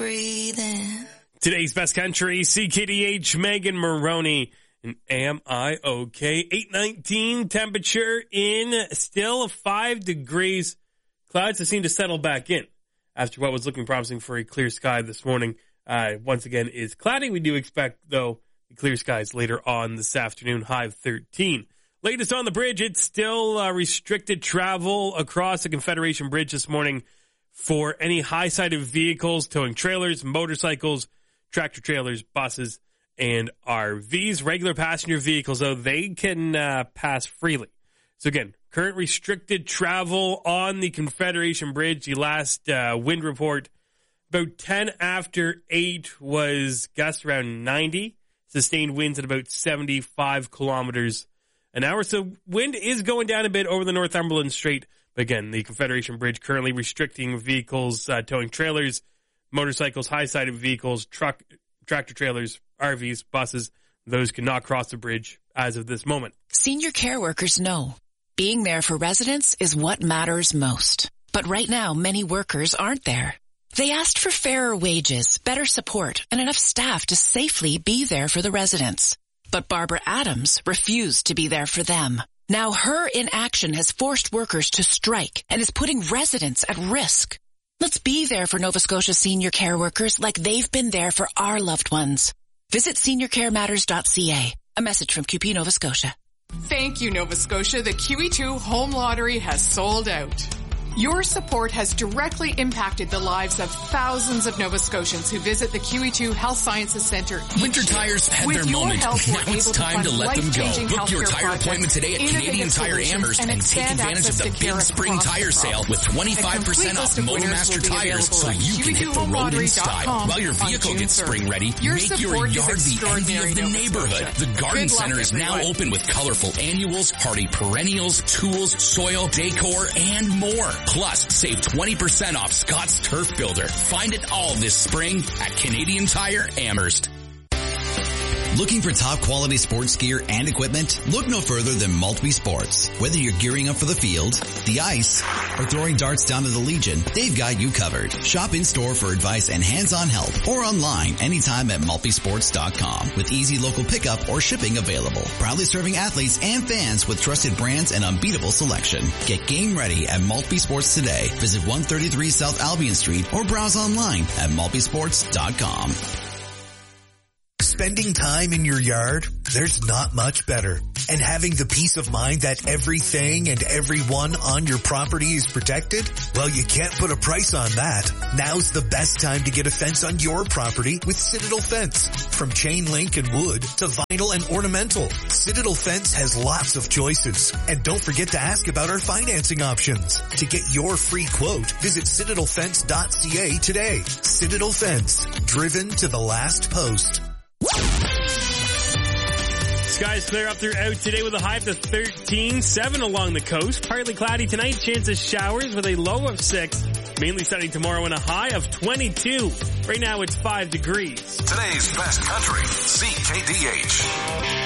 breathing. Today's best country, CKDH, Megan Maroney. And am I okay? 8:19 temperature in, still 5 degrees. Clouds that seem to settle back in after what was looking promising for a clear sky this morning. Once again is cloudy. We do expect, though, clear skies later on this afternoon, high of 13. Latest on the bridge, it's still restricted travel across the Confederation Bridge this morning for any high-sided vehicles, towing trailers, motorcycles, tractor trailers, buses, and RVs. Regular passenger vehicles, though, they can pass freely. So again, current restricted travel on the Confederation Bridge. The last wind report, about 10 after 8, was gusts around 90. Sustained winds at about 75 kilometers an hour. So wind is going down a bit over the Northumberland Strait. But again, the Confederation Bridge currently restricting vehicles towing trailers, motorcycles, high-sided vehicles, tractor trailers, RVs, buses. Those cannot cross the bridge as of this moment. Senior care workers know being there for residents is what matters most. But right now, many workers aren't there. They asked for fairer wages, better support, and enough staff to safely be there for the residents. But Barbara Adams refused to be there for them. Now her inaction has forced workers to strike and is putting residents at risk. Let's be there for Nova Scotia senior care workers like they've been there for our loved ones. Visit seniorcarematters.ca. A message from QP Nova Scotia. Thank you, Nova Scotia. The QE2 Home Lottery has sold out. Your support has directly impacted the lives of thousands of Nova Scotians who visit the QE2 Health Sciences Centre. Winter tires had their moment. Now it's time to let them go. Book your tire appointment today at Canadian Tire Amherst and take advantage of the big spring tire sale with 25% off Motormaster tires so you can hit the road in style. While your vehicle gets spring ready, make your yard the envy of the neighborhood. The Garden Center is now open with colorful annuals, hardy perennials, tools, soil, decor, and more. Plus, save 20% off Scott's Turf Builder. Find it all this spring at Canadian Tire Amherst. Looking for top quality sports gear and equipment? Look no further than Maltby Sports. Whether you're gearing up for the field, the ice, or throwing darts down to the Legion, they've got you covered. Shop in store for advice and hands-on help or online anytime at maltbysports.com with easy local pickup or shipping available. Proudly serving athletes and fans with trusted brands and unbeatable selection. Get game ready at Maltby Sports today. Visit 133 South Albion Street or browse online at maltbysports.com. Spending time in your yard, there's not much better. And having the peace of mind that everything and everyone on your property is protected? Well, you can't put a price on that. Now's the best time to get a fence on your property with Citadel Fence. From chain link and wood to vinyl and ornamental, Citadel Fence has lots of choices. And don't forget to ask about our financing options. To get your free quote, visit citadelfence.ca today. Citadel Fence, driven to the last post. Skies clear up throughout today with a high up to 13, 7 along the coast. Partly cloudy tonight, chance of showers with a low of 6. Mainly sunny tomorrow and a high of 22. Right now it's 5 degrees. Today's best country, CKDH.